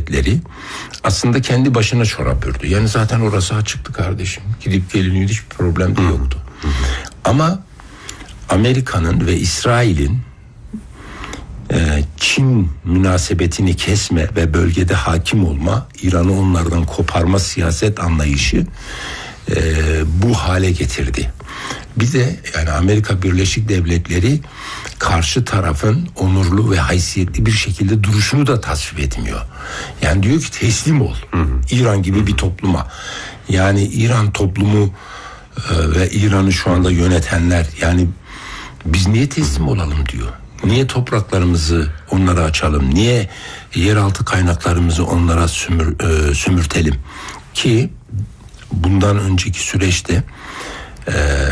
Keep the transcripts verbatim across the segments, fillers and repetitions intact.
devletleri aslında kendi başına çorap ördü. Yani zaten orası açıktı kardeşim. Gidip geliniyordu, hiçbir problem de yoktu. Ama Amerika'nın ve İsrail'in e, Çin münasebetini kesme ve bölgede hakim olma, İran'ı onlardan koparma siyaset anlayışı e, bu hale getirdi. Bir de yani Amerika Birleşik Devletleri karşı tarafın onurlu ve haysiyetli bir şekilde duruşunu da tasvip etmiyor. Yani diyor ki teslim ol. Hı hı. İran gibi hı hı. bir topluma. Yani İran toplumu e, ve İran'ı şu anda yönetenler yani biz niye teslim olalım diyor. Niye topraklarımızı onlara açalım? Niye yeraltı kaynaklarımızı onlara sümür, e, sümürtelim? Ki bundan önceki süreçte e,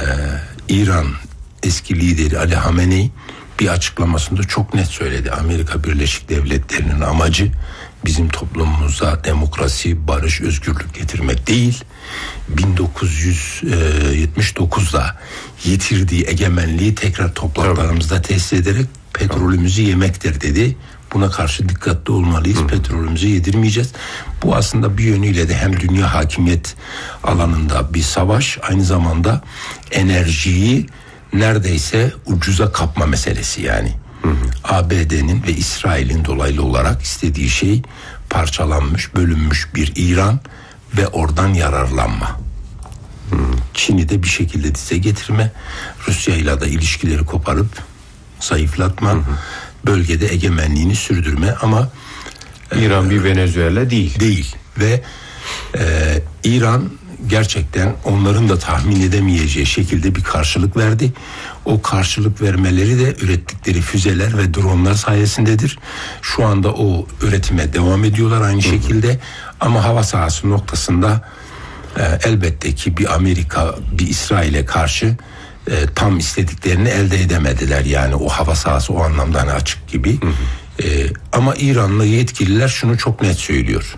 İran eski lideri Ali Hamenei bir açıklamasında çok net söyledi. Amerika Birleşik Devletleri'nin amacı bizim toplumumuza demokrasi, barış, özgürlük getirmek değil. bin dokuz yüz yetmiş dokuzda yitirdiği egemenliği tekrar topraklarımızda tesis ederek petrolümüzü yemektir dedi. Buna karşı dikkatli olmalıyız. Hı. Petrolümüzü yedirmeyeceğiz. Bu aslında bir yönüyle de hem dünya hakimiyet alanında bir savaş, aynı zamanda enerjiyi neredeyse ucuza kapma meselesi yani. Hı hı. A B D'nin ve İsrail'in dolaylı olarak istediği şey parçalanmış, bölünmüş bir İran ve oradan yararlanma. Hı. Çin'i de bir şekilde dize getirme, Rusya ile de ilişkileri koparıp zayıflatma, hı hı. bölgede egemenliğini sürdürme ama İran e, bir Venezuela değil. Değil ve e, İran gerçekten onların da tahmin edemeyeceği şekilde bir karşılık verdi. O karşılık vermeleri de ürettikleri füzeler ve dronlar sayesindedir. Şu anda o üretime devam ediyorlar aynı hı hı. şekilde ama hava sahası noktasında e, elbette ki bir Amerika, bir İsrail'e karşı e, tam istediklerini elde edemediler. Yani o hava sahası o anlamda hani açık gibi. Hı hı. E, ama İranlı yetkililer şunu çok net söylüyor.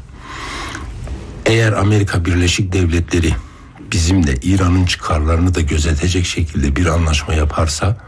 Eğer Amerika Birleşik Devletleri bizimle İran'ın çıkarlarını da gözetecek şekilde bir anlaşma yaparsa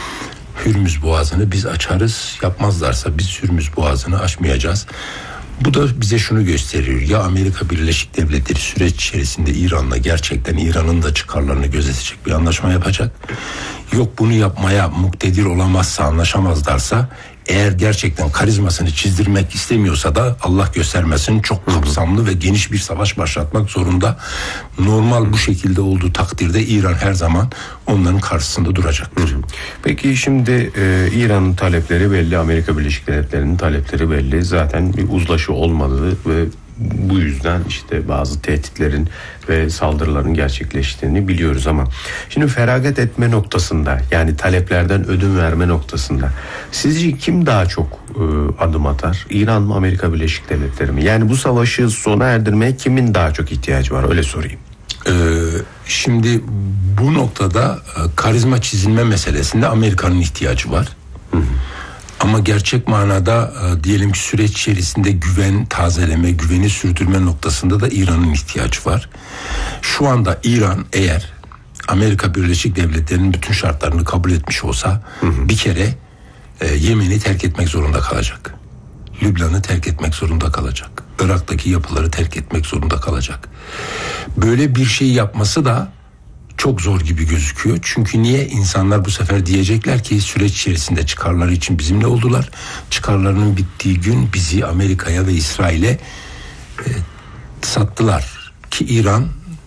Hürmüz Boğazı'nı biz açarız. Yapmazlarsa biz Hürmüz Boğazı'nı açmayacağız. Bu da bize şunu gösteriyor. Ya Amerika Birleşik Devletleri süreç içerisinde İran'la gerçekten İran'ın da çıkarlarını gözetecek bir anlaşma yapacak. Yok bunu yapmaya muktedir olamazsa, anlaşamazlarsa, eğer gerçekten karizmasını çizdirmek istemiyorsa da Allah göstermesin çok kapsamlı ve geniş bir savaş başlatmak zorunda. Normal bu şekilde olduğu takdirde İran her zaman onların karşısında duracaktır. Peki şimdi e, İran'ın talepleri belli, Amerika Birleşik Devletleri'nin talepleri belli. Zaten bir uzlaşı olmadığı ve bu yüzden işte bazı tehditlerin ve saldırıların gerçekleştiğini biliyoruz ama şimdi feragat etme noktasında, yani taleplerden ödün verme noktasında sizce kim daha çok e, adım atar? İran mı, Amerika Birleşik Devletleri mi? Yani bu savaşı sona erdirmeye kimin daha çok ihtiyacı var? Öyle sorayım. Ee, şimdi bu noktada e, karizma çizilme meselesinde Amerika'nın ihtiyacı var. Hı hı. Ama gerçek manada e, diyelim ki süreç içerisinde güven tazeleme, güveni sürdürme noktasında da İran'ın ihtiyacı var. Şu anda İran eğer Amerika Birleşik Devletleri'nin bütün şartlarını kabul etmiş olsa hı hı. bir kere e, Yemen'i terk etmek zorunda kalacak. Lübnan'ı terk etmek zorunda kalacak. Irak'taki yapıları terk etmek zorunda kalacak. Böyle bir şey yapması da çok zor gibi gözüküyor. Çünkü niye? İnsanlar bu sefer diyecekler ki süreç içerisinde çıkarları için bizimle oldular. Çıkarlarının bittiği gün bizi Amerika'ya ve İsrail'e e, sattılar. Ki İran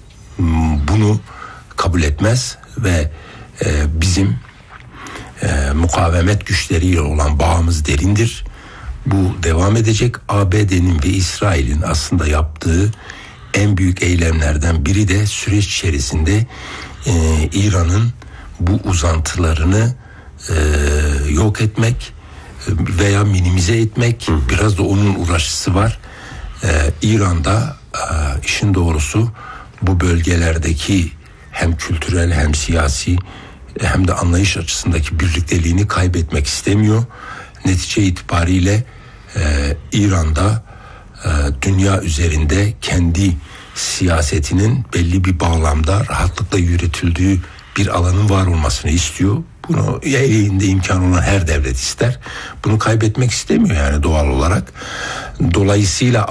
bunu kabul etmez ve e, bizim e, mukavemet güçleriyle olan bağımız derindir. Bu devam edecek. A B D'nin ve İsrail'in aslında yaptığı en büyük eylemlerden biri de süreç içerisinde e, İran'ın bu uzantılarını e, yok etmek veya minimize etmek. Hı. Biraz da onun uğraşısı var. E, İran'da e, işin doğrusu bu bölgelerdeki hem kültürel hem siyasi hem de anlayış açısındaki birlikteliğini kaybetmek istemiyor. Netice itibariyle e, İran'da e, dünya üzerinde kendi siyasetinin belli bir bağlamda rahatlıkla yürütüldüğü bir alanın var olmasını istiyor. Bunu elinde imkan olan her devlet ister. Bunu kaybetmek istemiyor yani doğal olarak. Dolayısıyla